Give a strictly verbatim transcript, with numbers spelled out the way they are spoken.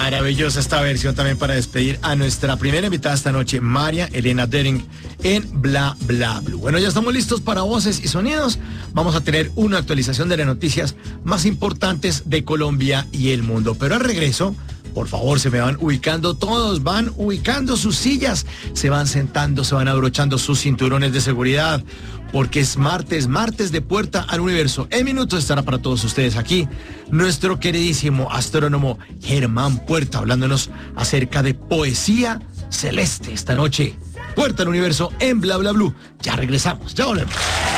Maravillosa esta versión también para despedir a nuestra primera invitada esta noche, María Elena Dering, en Bla Bla Blue. Bueno, ya estamos listos para voces y sonidos. Vamos a tener una actualización de las noticias más importantes de Colombia y el mundo. Pero al regreso, por favor, se me van ubicando todos, van ubicando sus sillas, se van sentando, se van abrochando sus cinturones de seguridad, porque es martes, martes de Puerta al Universo. En minutos estará para todos ustedes aquí nuestro queridísimo astrónomo Germán Puerta, hablándonos acerca de poesía celeste esta noche. Puerta al Universo en Bla Bla Blue. Ya regresamos, ya volvemos.